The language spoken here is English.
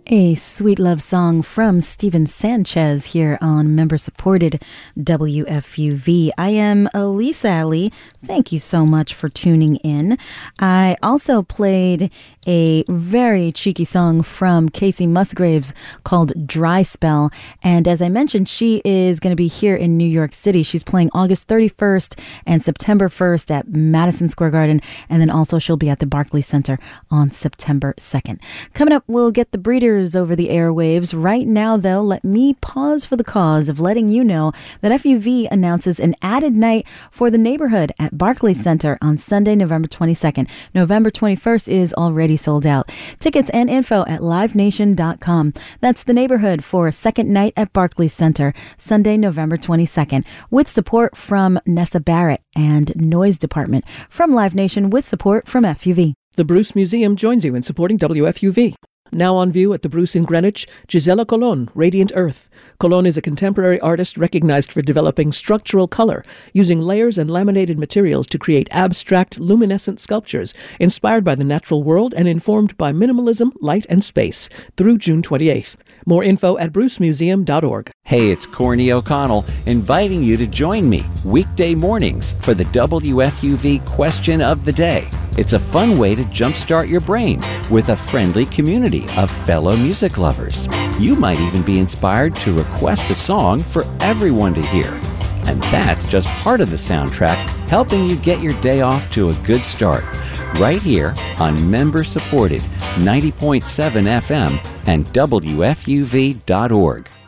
A sweet love song from Steven Sanchez here on member-supported WFUV. I am Elise Alley. Thank you so much for tuning in. I also played a very cheeky song from Casey Musgraves called Dry Spell. And as I mentioned, she is going to be here in New York City. She's playing August 31st and September 1st at Madison Square Garden. And then also she'll be at the Barclays Center on September 2nd. Coming up, we'll get the Breeders over the airwaves. Right now, though, let me pause for the cause of letting you know that FUV announces an added night for the neighborhood at Barclays Center on Sunday, November 22nd. November 21st is already sold out. Tickets and info at livenation.com. That's the neighborhood for a second night at Barclays Center, Sunday, November 22nd, with support from Nessa Barrett and Noise Department from Live Nation with support from FUV. The Bruce Museum joins you in supporting WFUV. Now on view at the Bruce in Greenwich, Gisela Colon, Radiant Earth. Colon is a contemporary artist recognized for developing structural color, using layers and laminated materials to create abstract, luminescent sculptures inspired by the natural world and informed by minimalism, light, and space, through June 28th. More info at brucemuseum.org. Hey, it's Corny O'Connell, inviting you to join me weekday mornings for the WFUV Question of the Day. It's a fun way to jumpstart your brain with a friendly community of fellow music lovers. You might even be inspired to request a song for everyone to hear. And that's just part of the soundtrack, helping you get your day off to a good start. Right here on member-supported 90.7 FM and WFUV.org.